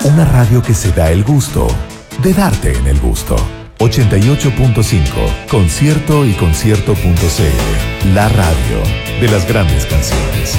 Una radio que se da el gusto de darte en el gusto. 88.5, concierto y concierto.cl. La radio de las grandes canciones.